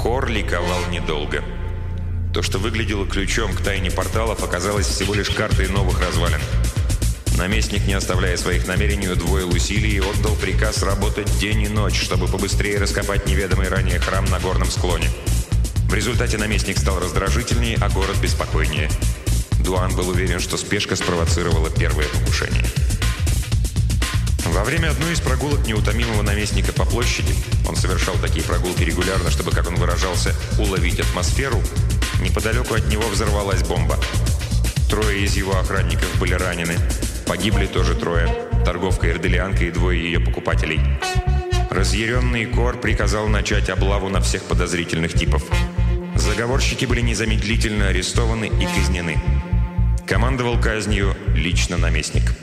Кор ликовал недолго. То, что выглядело ключом к тайне порталов, оказалось всего лишь картой новых развалин. Наместник, не оставляя своих намерений, удвоил усилия и отдал приказ работать день и ночь, чтобы побыстрее раскопать неведомый ранее храм на горном склоне. В результате наместник стал раздражительнее, а город беспокойнее. Дуан был уверен, что спешка спровоцировала первое покушение. Во время одной из прогулок неутомимого наместника по площади, он совершал такие прогулки регулярно, чтобы, как он выражался, уловить атмосферу, неподалеку от него взорвалась бомба. 3 из его охранников были ранены. Погибли тоже 3. Торговка-эрделианка и 2 ее покупателей. Разъяренный Кор приказал начать облаву на всех подозрительных типов. Заговорщики были незамедлительно арестованы и казнены. Командовал казнью лично наместник.